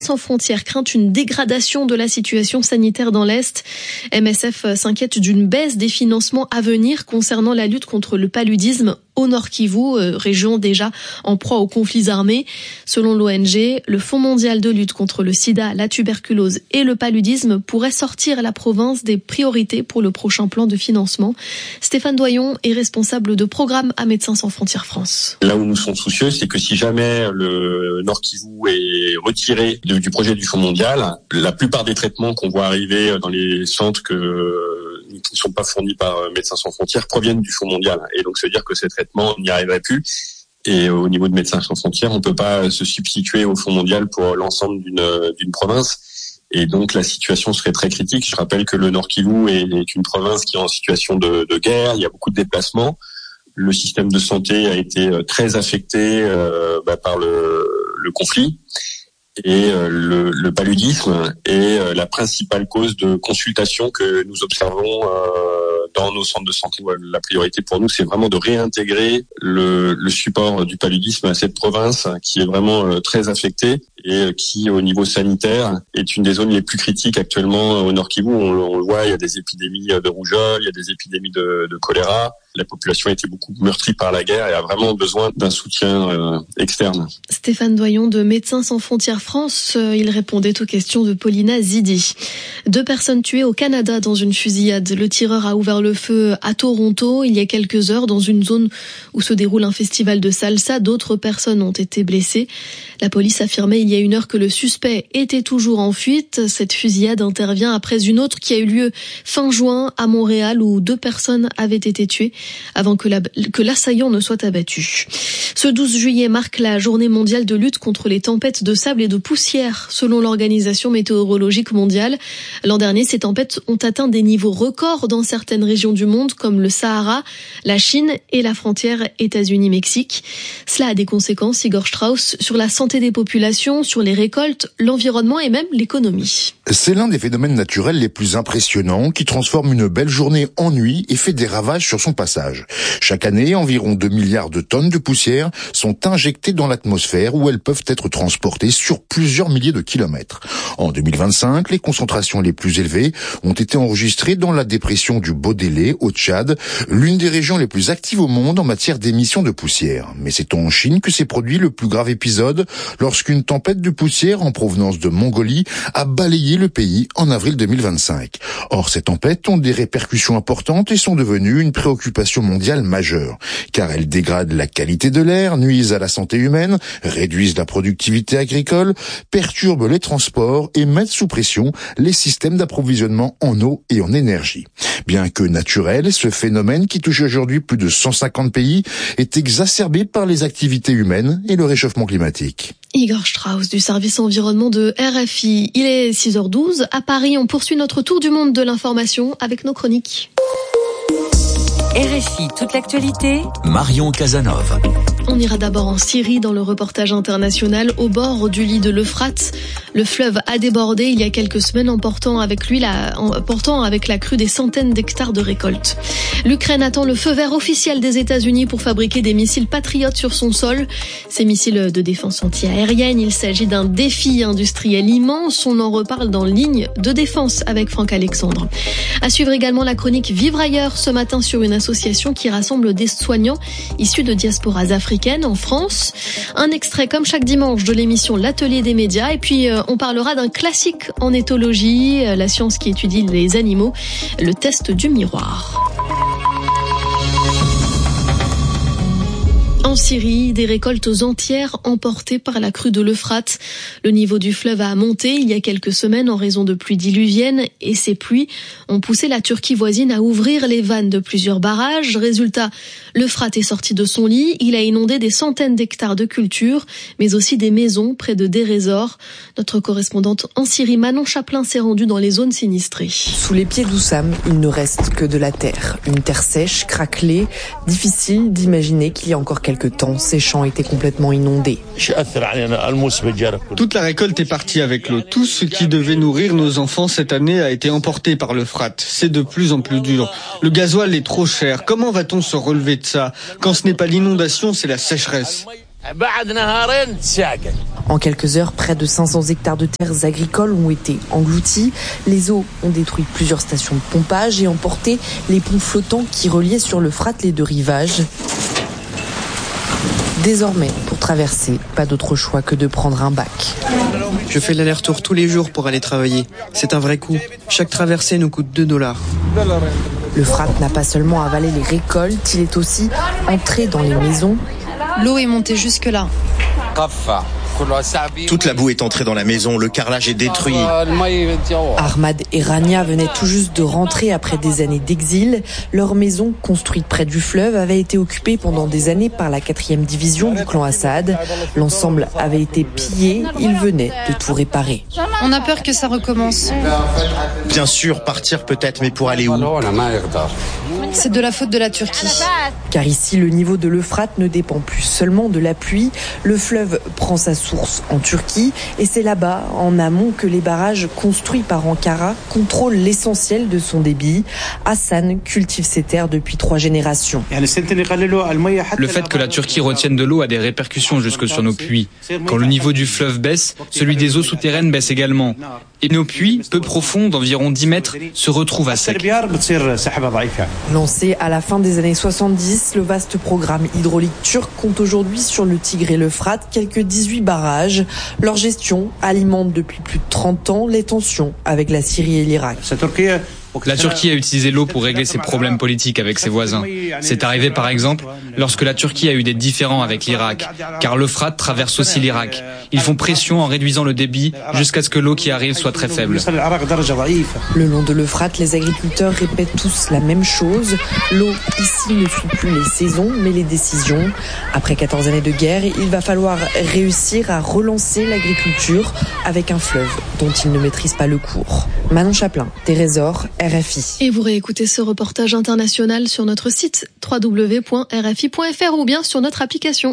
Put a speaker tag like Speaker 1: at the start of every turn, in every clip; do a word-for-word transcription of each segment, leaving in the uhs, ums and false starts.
Speaker 1: sans frontières craint une dégradation de la situation sanitaire dans l'Est. M S F s'inquiète d'une baisse des financements à venir concernant la lutte contre le paludisme au Nord Kivu, région déjà en proie aux conflits armés. Selon l'O N G, le Fonds mondial de lutte contre le sida, la tuberculose et le paludisme pourrait sortir la province des priorités pour le prochain plan de financement. Stéphane Doyon est responsable de programme à Médecins sans frontières France.
Speaker 2: Là où nous sommes soucieux, c'est que si jamais le Nord Kivu est retiré de, du projet du Fonds mondial, la plupart des traitements qu'on voit arriver dans les centres que qui ne sont pas fournis par Médecins sans frontières proviennent du Fonds mondial. Et donc, ça veut dire que ces traitements n'y arriveraient plus. Et au niveau de Médecins sans frontières, on ne peut pas se substituer au Fonds mondial pour l'ensemble d'une, d'une province. Et donc, la situation serait très critique. Je rappelle que le Nord Kivu est, est une province qui est en situation de, de guerre. Il y a beaucoup de déplacements. Le système de santé a été très affecté euh, bah, par le, le conflit. Et euh, le, le paludisme est euh, la principale cause de consultation que nous observons euh, dans nos centres de santé. La priorité pour nous, c'est vraiment de réintégrer le, le support du paludisme à cette province qui est vraiment euh, très affectée et qui, au niveau sanitaire, est une des zones les plus critiques actuellement au Nord Kivu. On, on le voit, il y a des épidémies de rougeole, il y a des épidémies de, de choléra. La population a été beaucoup meurtrie par la guerre et a vraiment besoin d'un soutien euh, externe.
Speaker 1: Stéphane Doyon de Médecins sans frontières France, il répondait aux questions de Paulina Zidi. Deux personnes tuées au Canada dans une fusillade. Le tireur a ouvert le feu à Toronto il y a quelques heures dans une zone où se déroule un festival de salsa. D'autres personnes ont été blessées. La police affirmait il y a une heure que le suspect était toujours en fuite. Cette fusillade intervient après une autre qui a eu lieu fin juin à Montréal où deux personnes avaient été tuées avant que, la, que l'assaillant ne soit abattu. Ce douze juillet marque la journée mondiale de lutte contre les tempêtes de sable et de poussière, selon l'Organisation météorologique mondiale. L'an dernier, ces tempêtes ont atteint des niveaux records dans certaines régions du monde, comme le Sahara, la Chine et la frontière États-Unis-Mexique. Cela a des conséquences, Igor Strauss, sur la santé des populations, sur les récoltes, l'environnement et même l'économie.
Speaker 3: C'est l'un des phénomènes naturels les plus impressionnants qui transforme une belle journée en nuit et fait des ravages sur son passage. Chaque année, environ deux milliards de tonnes de poussière sont injectées dans l'atmosphère où elles peuvent être transportées sur plusieurs milliers de kilomètres. En deux mille vingt-cinq, les concentrations les plus élevées ont été enregistrées dans la dépression du Baudélé, au Tchad, l'une des régions les plus actives au monde en matière d'émissions de poussière. Mais c'est en Chine que s'est produit le plus grave épisode lorsqu'une tempête de poussière en provenance de Mongolie a balayé le pays en avril deux mille vingt-cinq. Or, ces tempêtes ont des répercussions importantes et sont devenues une préoccupation mondiale majeure, car elles dégradent la qualité de l'air, nuisent à la santé humaine, réduisent la productivité agricole, perturbent les transports et mettent sous pression les systèmes d'approvisionnement en eau et en énergie. Bien que naturel, ce phénomène qui touche aujourd'hui plus de cent cinquante pays est exacerbé par les activités humaines et le réchauffement climatique.
Speaker 1: Igor Strauss du service environnement de R F I. Il est six heures douze. À Paris, on poursuit notre tour du monde de l'information avec nos chroniques.
Speaker 4: R F I, toute l'actualité.
Speaker 5: Marion Casanova.
Speaker 1: On ira d'abord en Syrie dans le reportage international au bord du lit de l'Euphrate. Le fleuve a débordé il y a quelques semaines emportant avec lui la, emportant avec la crue des centaines d'hectares de récoltes. L'Ukraine attend le feu vert officiel des États-Unis pour fabriquer des missiles patriotes sur son sol. Ces missiles de défense anti-aérienne, il s'agit d'un défi industriel immense. On en reparle dans Ligne de défense avec Franck Alexandre. À suivre également la chronique Vivre ailleurs ce matin sur une association qui rassemble des soignants issus de diasporas africaines en France. Un extrait comme chaque dimanche de l'émission L'Atelier des médias et puis euh, on parlera d'un classique en éthologie, euh, la science qui étudie les animaux, le test du miroir. En Syrie, des récoltes entières emportées par la crue de l'Euphrate. Le niveau du fleuve a monté il y a quelques semaines en raison de pluies diluviennes et ces pluies ont poussé la Turquie voisine à ouvrir les vannes de plusieurs barrages. Résultat, l'Euphrate est sorti de son lit. Il a inondé des centaines d'hectares de cultures, mais aussi des maisons près de Deir ez-Zor. Notre correspondante en Syrie, Manon Chaplin, s'est rendue dans les zones sinistrées.
Speaker 6: Sous les pieds d'Oussam, il ne reste que de la terre. Une terre sèche, craquelée, difficile d'imaginer qu'il y a encore quelques temps, ces champs étaient complètement inondés.
Speaker 7: Toute la récolte est partie avec l'eau. Tout ce qui devait nourrir nos enfants cette année a été emporté par l'Euphrate. C'est de plus en plus dur. Le gasoil est trop cher. Comment va-t-on se relever de ça? Quand ce n'est pas l'inondation, c'est la sécheresse.
Speaker 6: En quelques heures, près de cinq cents hectares de terres agricoles ont été engloutis. Les eaux ont détruit plusieurs stations de pompage et emporté les ponts flottants qui reliaient sur l'Euphrate les deux rivages. Désormais, pour traverser, pas d'autre choix que de prendre un bac.
Speaker 5: Je fais l'aller-retour tous les jours pour aller travailler. C'est un vrai coût. Chaque traversée nous coûte deux dollars.
Speaker 6: L'Euphrate n'a pas seulement avalé les récoltes, il est aussi entré dans les maisons.
Speaker 8: L'eau est montée jusque-là.
Speaker 9: Toute la boue est entrée dans la maison, le carrelage est détruit.
Speaker 6: Ahmad et Rania venaient tout juste de rentrer après des années d'exil. Leur maison, construite près du fleuve, avait été occupée pendant des années par la quatrième division du clan Assad. L'ensemble avait été pillé, ils venaient de tout réparer.
Speaker 8: On a peur que ça recommence.
Speaker 9: Bien sûr, partir peut-être, mais pour aller où?
Speaker 8: C'est de la faute de la Turquie.
Speaker 6: Car ici, le niveau de l'Euphrate ne dépend plus seulement de la pluie. Le fleuve prend sa source en Turquie et c'est là-bas, en amont, que les barrages construits par Ankara contrôlent l'essentiel de son débit. Hassan cultive ses terres depuis trois générations.
Speaker 10: Le fait que la Turquie retienne de l'eau a des répercussions jusque sur nos puits. Quand le niveau du fleuve baisse, celui des eaux souterraines baisse également. Et nos puits, peu profonds, d'environ dix mètres, se retrouvent à sec.
Speaker 6: Lancé à la fin des années soixante-dix, le vaste programme hydraulique turc compte aujourd'hui sur le Tigre et l'Euphrate quelques dix-huit barrages. Leur gestion alimente depuis plus de trente ans les tensions avec la Syrie et l'Irak.
Speaker 10: La Turquie a utilisé l'eau pour régler ses problèmes politiques avec ses voisins. C'est arrivé par exemple lorsque la Turquie a eu des différends avec l'Irak, car l'Euphrate traverse aussi l'Irak. Ils font pression en réduisant le débit jusqu'à ce que l'eau qui arrive soit très faible.
Speaker 6: Le long de l'Euphrate, les agriculteurs répètent tous la même chose. L'eau ici ne suit plus les saisons, mais les décisions. Après quatorze années de guerre, il va falloir réussir à relancer l'agriculture avec un fleuve dont ils ne maîtrisent pas le cours. Manon Chaplin, Térésor, R F I.
Speaker 1: Et vous réécoutez ce reportage international sur notre site w w w point r f i point f r ou bien sur notre application.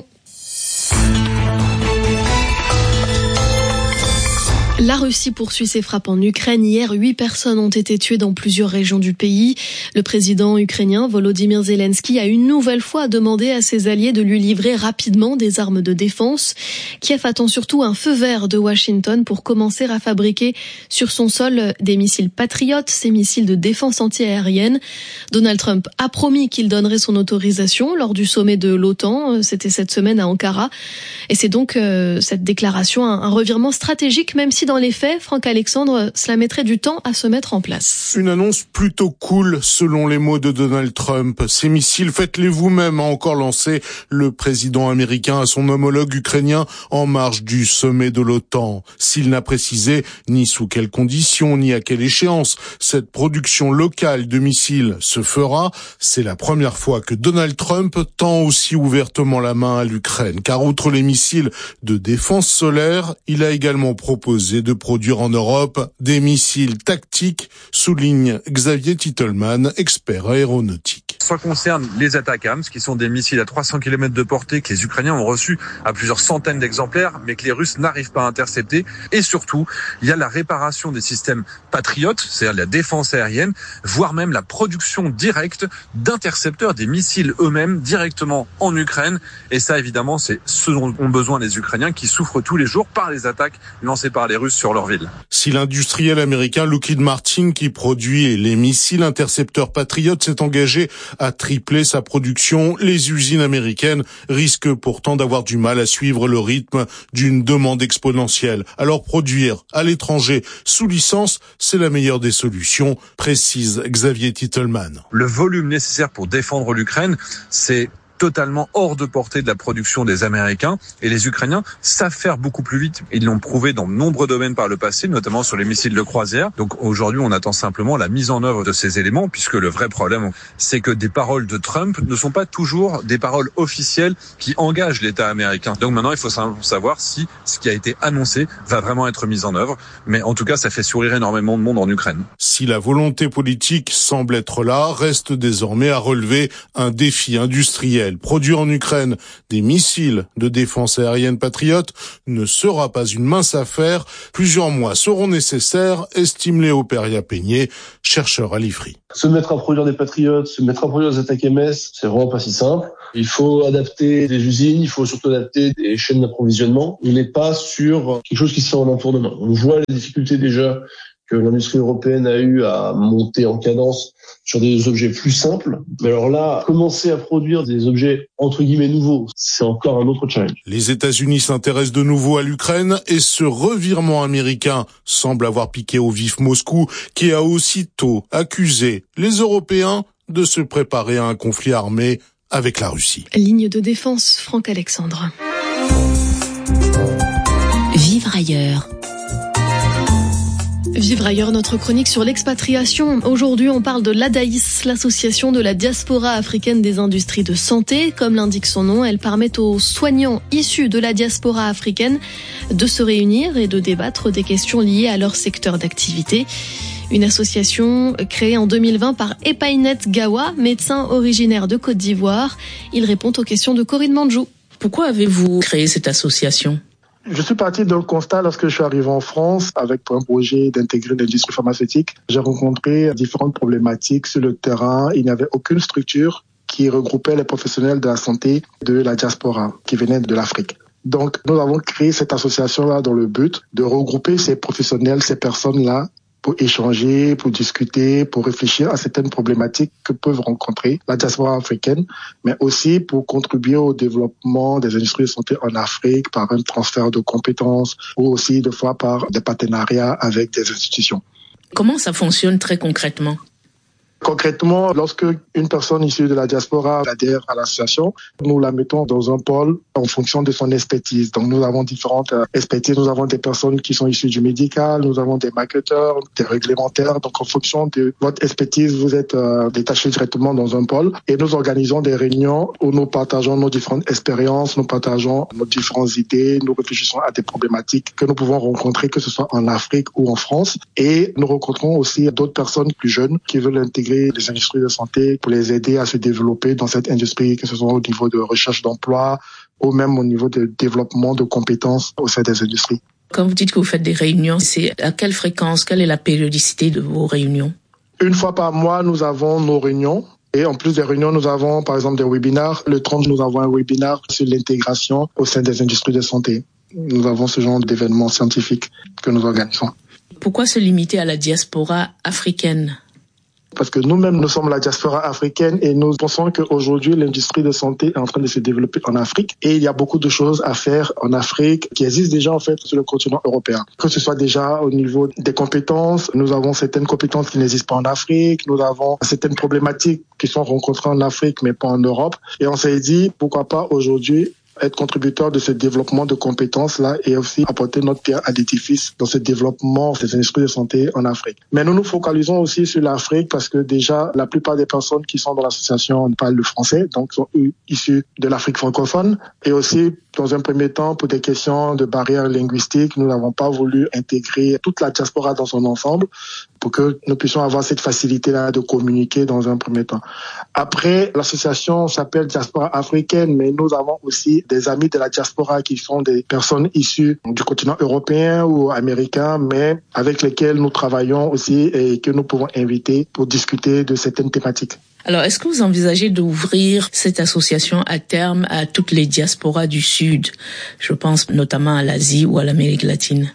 Speaker 1: La Russie poursuit ses frappes en Ukraine. Hier, huit personnes ont été tuées dans plusieurs régions du pays. Le président ukrainien Volodymyr Zelensky a une nouvelle fois demandé à ses alliés de lui livrer rapidement des armes de défense. Kiev attend surtout un feu vert de Washington pour commencer à fabriquer sur son sol des missiles Patriot, ces missiles de défense anti-aérienne. Donald Trump a promis qu'il donnerait son autorisation lors du sommet de l'OTAN. C'était cette semaine à Ankara. Et c'est donc euh, cette déclaration un, un revirement stratégique, même si dans les faits, Franck Alexandre, cela mettrait du temps à se mettre en place.
Speaker 11: Une annonce plutôt cool, selon les mots de Donald Trump. Ces missiles, faites-les vous-même, a encore lancé le président américain à son homologue ukrainien en marge du sommet de l'OTAN. S'il n'a précisé ni sous quelles conditions, ni à quelle échéance cette production locale de missiles se fera, c'est la première fois que Donald Trump tend aussi ouvertement la main à l'Ukraine. Car outre les missiles de défense solaire, il a également proposé de produire en Europe des missiles tactiques, souligne Xavier Titelman, expert aéronautique.
Speaker 12: Ça concerne les ATACMS, qui sont des missiles à trois cents kilomètres de portée que les Ukrainiens ont reçus à plusieurs centaines d'exemplaires, mais que les Russes n'arrivent pas à intercepter. Et surtout, il y a la réparation des systèmes Patriot, c'est-à-dire la défense aérienne, voire même la production directe d'intercepteurs des missiles eux-mêmes directement en Ukraine. Et ça, évidemment, c'est ce dont ont besoin les Ukrainiens qui souffrent tous les jours par les attaques lancées par les Russes sur leur ville.
Speaker 11: Si l'industriel américain Lockheed Martin, qui produit les missiles intercepteurs Patriot, s'est engagé à tripler sa production, les usines américaines risquent pourtant d'avoir du mal à suivre le rythme d'une demande exponentielle. Alors produire à l'étranger sous licence, c'est la meilleure des solutions, précise Xavier Titelman.
Speaker 12: Le volume nécessaire pour défendre l'Ukraine, c'est totalement hors de portée de la production des Américains, et les Ukrainiens savent faire beaucoup plus vite. Ils l'ont prouvé dans de nombreux domaines par le passé, notamment sur les missiles de croisière. Donc aujourd'hui, on attend simplement la mise en œuvre de ces éléments, puisque le vrai problème, c'est que des paroles de Trump ne sont pas toujours des paroles officielles qui engagent l'État américain. Donc maintenant, il faut savoir si ce qui a été annoncé va vraiment être mis en œuvre. Mais en tout cas, ça fait sourire énormément de monde en Ukraine.
Speaker 11: Si la volonté politique semble être là, reste désormais à relever un défi industriel. industriel. Produire en Ukraine des missiles de défense aérienne patriote ne sera pas une mince affaire. Plusieurs mois seront nécessaires, estime Léo Peria-Peigné, chercheur à l'I F R I.
Speaker 13: Se mettre à produire des patriotes, se mettre à produire des attaques M S, c'est vraiment pas si simple. Il faut adapter des usines, il faut surtout adapter des chaînes d'approvisionnement. On n'est pas sur quelque chose qui se fait en un tour de main. On voit les difficultés déjà que l'industrie européenne a eu à monter en cadence sur des objets plus simples. Mais alors là, commencer à produire des objets entre guillemets nouveaux, c'est encore un autre challenge.
Speaker 11: Les États-Unis s'intéressent de nouveau à l'Ukraine et ce revirement américain semble avoir piqué au vif Moscou, qui a aussitôt accusé les Européens de se préparer à un conflit armé avec la Russie.
Speaker 1: Ligne de défense, Franck Alexandre.
Speaker 14: Vivre ailleurs.
Speaker 1: Vivre ailleurs, notre chronique sur l'expatriation. Aujourd'hui, on parle de l'A D A I S, l'association de la diaspora africaine des industries de santé. Comme l'indique son nom, elle permet aux soignants issus de la diaspora africaine de se réunir et de débattre des questions liées à leur secteur d'activité. Une association créée en deux mille vingt par Epainet Gawa, médecin originaire de Côte d'Ivoire. Il répond aux questions de Corinne Manjou.
Speaker 14: Pourquoi avez-vous créé cette association ?
Speaker 15: Je suis parti d'un constat lorsque je suis arrivé en France avec pour un projet d'intégrer l'industrie pharmaceutique. J'ai rencontré différentes problématiques sur le terrain. Il n'y avait aucune structure qui regroupait les professionnels de la santé de la diaspora qui venaient de l'Afrique. Donc, nous avons créé cette association-là dans le but de regrouper ces professionnels, ces personnes-là, pour échanger, pour discuter, pour réfléchir à certaines problématiques que peuvent rencontrer la diaspora africaine, mais aussi pour contribuer au développement des industries de santé en Afrique par un transfert de compétences ou aussi des fois par des partenariats avec des institutions.
Speaker 14: Comment ça fonctionne très concrètement ?
Speaker 15: Concrètement, lorsque une personne issue de la diaspora adhère à l'association, nous la mettons dans un pôle en fonction de son expertise. Donc nous avons différentes expertises. Nous avons des personnes qui sont issues du médical, nous avons des marketeurs, des réglementaires. Donc en fonction de votre expertise, vous êtes euh, détaché directement dans un pôle. Et nous organisons des réunions où nous partageons nos différentes expériences, nous partageons nos différentes idées, nous réfléchissons à des problématiques que nous pouvons rencontrer, que ce soit en Afrique ou en France. Et nous rencontrons aussi d'autres personnes plus jeunes qui veulent intégrer les industries de santé pour les aider à se développer dans cette industrie, que ce soit au niveau de recherche d'emploi ou même au niveau de développement de compétences au sein des industries.
Speaker 14: Quand vous dites que vous faites des réunions, c'est à quelle fréquence, quelle est la périodicité de vos réunions ?
Speaker 15: Une fois par mois, nous avons nos réunions. Et en plus des réunions, nous avons par exemple des webinaires. Le trente, nous avons un webinaire sur l'intégration au sein des industries de santé. Nous avons ce genre d'événements scientifiques que nous organisons.
Speaker 14: Pourquoi se limiter à la diaspora africaine ?
Speaker 15: Parce que nous-mêmes, nous sommes la diaspora africaine et nous pensons qu'aujourd'hui, l'industrie de santé est en train de se développer en Afrique et il y a beaucoup de choses à faire en Afrique qui existent déjà en fait sur le continent européen. Que ce soit déjà au niveau des compétences, nous avons certaines compétences qui n'existent pas en Afrique, nous avons certaines problématiques qui sont rencontrées en Afrique mais pas en Europe. Et on s'est dit, pourquoi pas aujourd'hui être contributeur de ce développement de compétences-là et aussi apporter notre pierre à l'édifice dans ce développement des industries de santé en Afrique. Mais nous nous focalisons aussi sur l'Afrique parce que déjà, la plupart des personnes qui sont dans l'association parlent le français, donc sont issues de l'Afrique francophone. Et aussi, dans un premier temps, pour des questions de barrières linguistiques, nous n'avons pas voulu intégrer toute la diaspora dans son ensemble pour que nous puissions avoir cette facilité-là de communiquer dans un premier temps. Après, l'association s'appelle Diaspora africaine, mais nous avons aussi des amis de la diaspora qui sont des personnes issues du continent européen ou américain, mais avec lesquels nous travaillons aussi et que nous pouvons inviter pour discuter de certaines thématiques.
Speaker 14: Alors, est-ce que vous envisagez d'ouvrir cette association à terme à toutes les diasporas du Sud ? Je pense notamment à l'Asie ou à l'Amérique latine.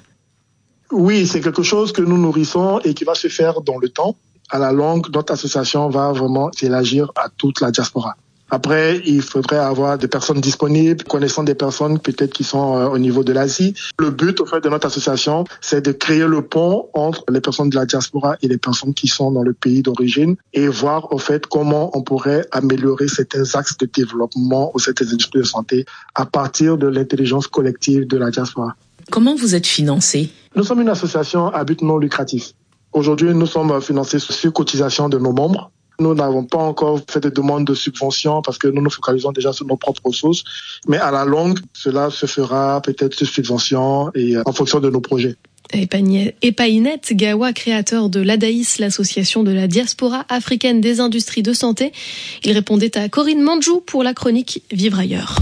Speaker 15: Oui, c'est quelque chose que nous nourrissons et qui va se faire dans le temps. À la longue, notre association va vraiment s'élargir à toute la diaspora. Après, il faudrait avoir des personnes disponibles, connaissant des personnes peut-être qui sont euh, au niveau de l'Asie. Le but, au fait, de notre association, c'est de créer le pont entre les personnes de la diaspora et les personnes qui sont dans le pays d'origine et voir, au fait, comment on pourrait améliorer certains axes de développement au sein des industries de santé à partir de l'intelligence collective de la diaspora.
Speaker 14: Comment vous êtes financé ?
Speaker 15: Nous sommes une association à but non lucratif. Aujourd'hui, nous sommes financés sur cotisation de nos membres. Nous n'avons pas encore fait de demande de subvention parce que nous nous focalisons déjà sur nos propres ressources. Mais à la longue, cela se fera peut-être sur subvention et en fonction de nos projets.
Speaker 1: Epainet Gawa, créateur de l'A D A I S, l'association de la diaspora africaine des industries de santé. Il répondait à Corinne Mandjou pour la chronique Vivre ailleurs.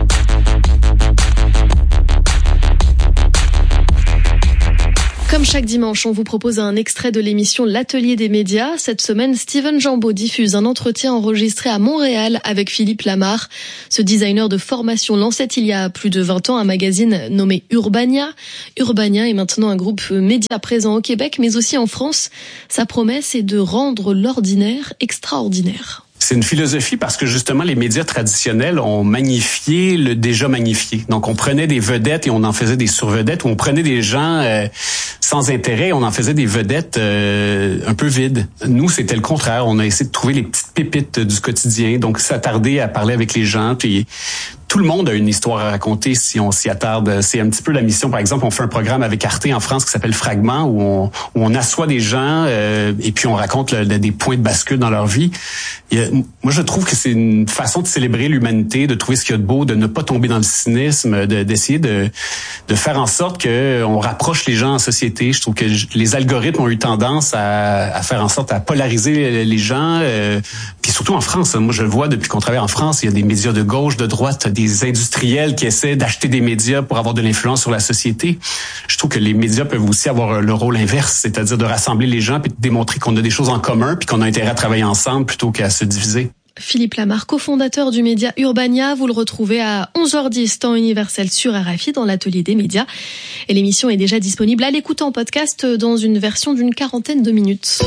Speaker 1: Comme chaque dimanche, on vous propose un extrait de l'émission L'Atelier des médias. Cette semaine, Steven Jambeau diffuse un entretien enregistré à Montréal avec Philippe Lamarre. Ce designer de formation lançait il y a plus de vingt ans un magazine nommé Urbania. Urbania est maintenant un groupe média présent au Québec, mais aussi en France. Sa promesse est de rendre l'ordinaire extraordinaire.
Speaker 16: C'est une philosophie parce que justement les médias traditionnels ont magnifié le déjà magnifié. Donc on prenait des vedettes et on en faisait des survedettes, ou on prenait des gens euh, sans intérêt et on en faisait des vedettes euh, un peu vides. Nous, c'était le contraire. On a essayé de trouver les petites pépites du quotidien, donc s'attarder à parler avec les gens. Puis tout le monde a une histoire à raconter si on s'y attarde. C'est un petit peu la mission. Par exemple, on fait un programme avec Arte en France qui s'appelle Fragment, où on, où on assoit des gens euh, et puis on raconte le, le, des points de bascule dans leur vie. Il y a, moi, je trouve que c'est une façon de célébrer l'humanité, de trouver ce qu'il y a de beau, de ne pas tomber dans le cynisme, de, d'essayer de, de faire en sorte que on rapproche les gens en société. Je trouve que les algorithmes ont eu tendance à, à faire en sorte à polariser les gens. Euh, puis surtout en France, moi, je le vois depuis qu'on travaille en France, il y a des médias de gauche, de droite, des industriels qui essaient d'acheter des médias pour avoir de l'influence sur la société. Je trouve que les médias peuvent aussi avoir le rôle inverse, c'est-à-dire de rassembler les gens puis de démontrer qu'on a des choses en commun puis qu'on a intérêt à travailler ensemble plutôt qu'à se diviser.
Speaker 1: Philippe Lamarre, cofondateur du média Urbania, vous le retrouvez à onze heures dix, temps universel sur R F I dans l'Atelier des médias. Et l'émission est déjà disponible à l'écoute en podcast dans une version d'une quarantaine de minutes.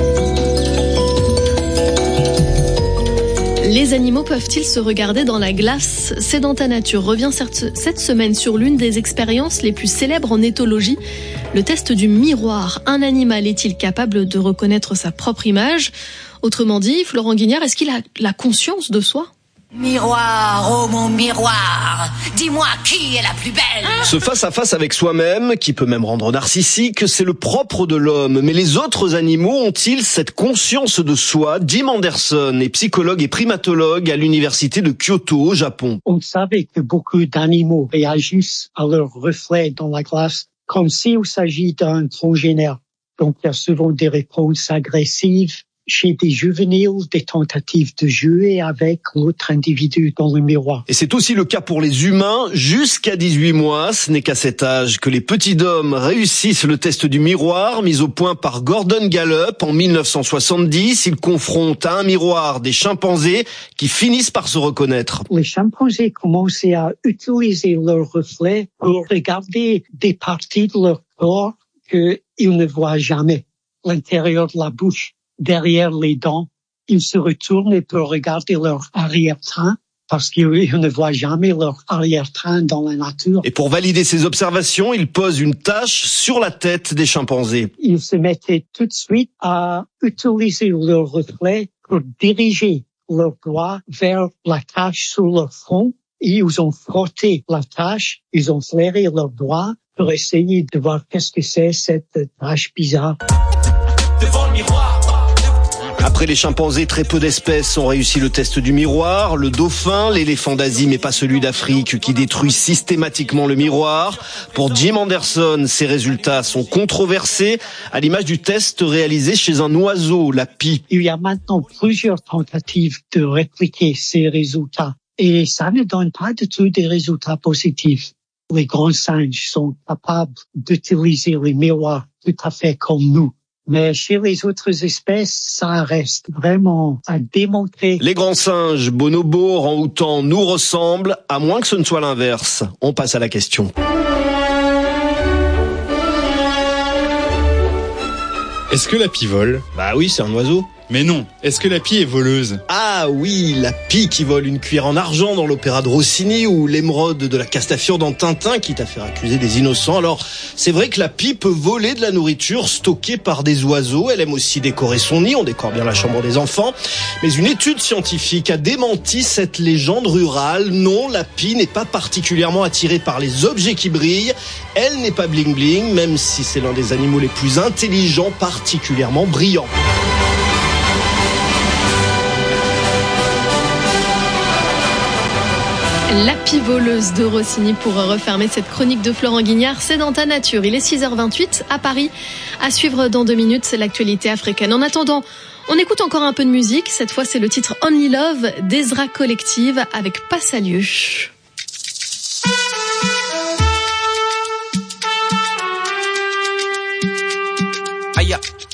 Speaker 1: Les animaux peuvent-ils se regarder dans la glace ? C'est dans ta nature revient cette semaine sur l'une des expériences les plus célèbres en éthologie, le test du miroir. Un animal est-il capable de reconnaître sa propre image ? Autrement dit, Florent Guignard, est-ce qu'il a la conscience de soi ?
Speaker 17: Miroir, oh mon miroir, dis-moi qui est la plus belle.
Speaker 18: Ce face-à-face avec soi-même, qui peut même rendre narcissique, c'est le propre de l'homme. Mais les autres animaux ont-ils cette conscience de soi ? Jim Anderson est psychologue et primatologue à l'université de Kyoto, au Japon.
Speaker 19: On savait que beaucoup d'animaux réagissent à leur reflet dans la glace comme s'il s'agit d'un progéniteur. Donc il y a souvent des réponses agressives. Chez des juvéniles, des tentatives de jouer avec l'autre individu dans le miroir.
Speaker 18: Et c'est aussi le cas pour les humains, jusqu'à dix-huit mois. Ce n'est qu'à cet âge que les petits hommes réussissent le test du miroir, mis au point par Gordon Gallup en mille neuf cent soixante-dix. Il confronte à un miroir des chimpanzés qui finissent par se reconnaître.
Speaker 19: Les chimpanzés commençaient à utiliser leur reflet pour regarder des parties de leur corps qu'ils ne voient jamais. L'intérieur de la bouche. Derrière les dents, ils se retournent pour regarder leur arrière-train parce qu'ils ne voient jamais leur arrière-train dans la nature.
Speaker 18: Et pour valider ces observations, ils posent une tache sur la tête des chimpanzés.
Speaker 19: Ils se mettaient tout de suite à utiliser leur reflet pour diriger leurs doigts vers la tache sur leur front. Et ils ont frotté la tache, ils ont flairé leurs doigts pour essayer de voir qu'est-ce que c'est cette tache bizarre.
Speaker 18: Devant le miroir. Après les chimpanzés, très peu d'espèces ont réussi le test du miroir. Le dauphin, l'éléphant d'Asie, mais pas celui d'Afrique, qui détruit systématiquement le miroir. Pour Jim Anderson, ces résultats sont controversés, à l'image du test réalisé chez un oiseau, la pie.
Speaker 19: Il y a maintenant plusieurs tentatives de répliquer ces résultats. Et ça ne donne pas du tout des résultats positifs. Les grands singes sont capables d'utiliser les miroirs tout à fait comme nous. Mais chez les autres espèces, ça reste vraiment à démontrer.
Speaker 18: Les grands singes, bonobos, orang-outans nous ressemblent, à moins que ce ne soit l'inverse. On passe à la question.
Speaker 20: Est-ce que la pie vole ?
Speaker 18: Bah oui, c'est un oiseau.
Speaker 20: Mais non, est-ce que la pie est voleuse ?
Speaker 18: Ah oui, la pie qui vole une cuillère en argent dans l'opéra de Rossini ou l'émeraude de la Castafiore dans Tintin, quitte à faire accuser des innocents. Alors, c'est vrai que la pie peut voler de la nourriture stockée par des oiseaux. Elle aime aussi décorer son nid, on décore bien la chambre des enfants. Mais une étude scientifique a démenti cette légende rurale. Non, la pie n'est pas particulièrement attirée par les objets qui brillent. Elle n'est pas bling bling, même si c'est l'un des animaux les plus intelligents, particulièrement brillants.
Speaker 1: La pie voleuse de Rossini pour refermer cette chronique de Florent Guignard, c'est dans ta nature. Il est six heures vingt-huit à Paris. À suivre dans deux minutes, c'est l'actualité africaine. En attendant, on écoute encore un peu de musique. Cette fois, c'est le titre Only Love d'Ezra Collective avec Passalieu.